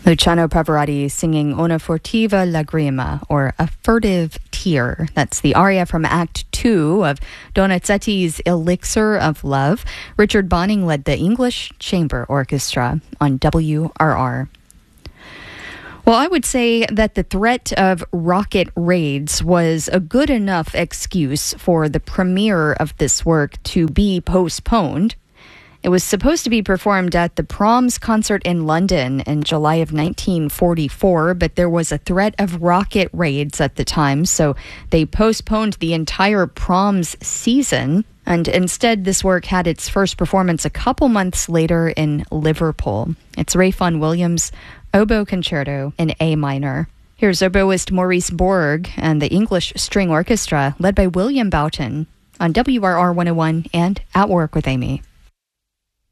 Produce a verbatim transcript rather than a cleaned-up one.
Luciano Pavarotti singing Una furtiva lagrima, or a furtive tear. That's the aria from Act two of Donizetti's Elixir of Love. Richard Bonning led the English Chamber Orchestra on W R R. Well, I would say that the threat of rocket raids was a good enough excuse for the premiere of this work to be postponed. It was supposed to be performed at the Proms concert in London in July of nineteen forty-four, but there was a threat of rocket raids at the time, so they postponed the entire Proms season. And instead, this work had its first performance a couple months later in Liverpool. It's Ray Vaughan Williams' Oboe Concerto in A minor. Here's oboist Maurice Borg and the English String Orchestra, led by William Boughton, on W R R one oh one and At Work with Amy.